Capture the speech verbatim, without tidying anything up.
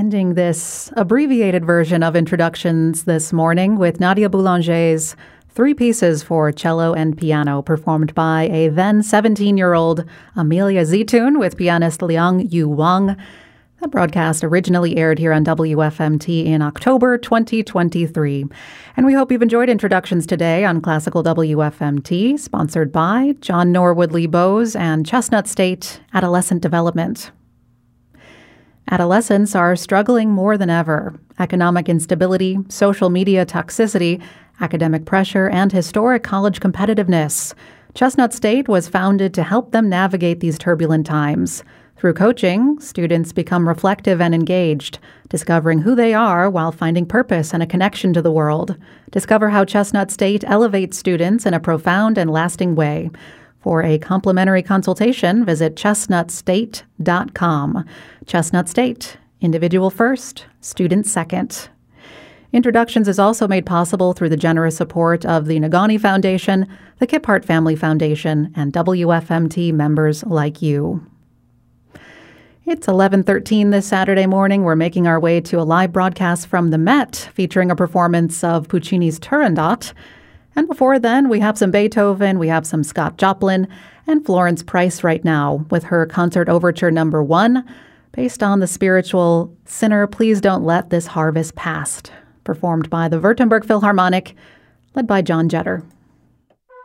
Ending this abbreviated version of introductions this morning with Nadia Boulanger's three pieces for cello and piano, performed by a then seventeen-year-old Amelia Zitoun with pianist Liang Yu Wang. That broadcast originally aired here on W F M T in October twenty twenty-three. And we hope you've enjoyed introductions today on Classical W F M T, sponsored by John Norwood Lee Bose and Chestnut State Adolescent Development. Adolescents are struggling more than ever. Economic instability, social media toxicity, academic pressure, and historic college competitiveness. Chestnut State was founded to help them navigate these turbulent times. Through coaching, students become reflective and engaged, discovering who they are while finding purpose and a connection to the world. Discover how Chestnut State elevates students in a profound and lasting way. For a complimentary consultation, visit chestnut state dot com. Chestnut State, individual first, student second. Introductions is also made possible through the generous support of the Nagani Foundation, the Kiphart Family Foundation, and W F M T members like you. It's eleven thirteen this Saturday morning. We're making our way to a live broadcast from the Met featuring a performance of Puccini's Turandot. And before then, we have some Beethoven, we have some Scott Joplin, and Florence Price right now with her Concert Overture number one, based on the spiritual Sinner, Please Don't Let This Harvest Pass, performed by the Württemberg Philharmonic, led by John Jetter.